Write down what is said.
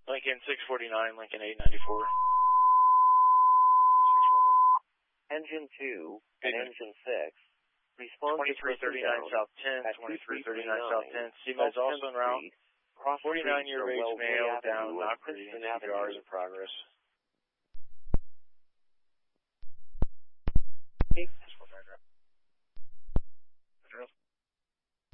Lincoln 649, Lincoln 894. Engine 2 and Engine 6. Respond 2339 South 10, 2339 South 10. CMED's also en route. 49-year race male down Knock Creek. CPR is in progress.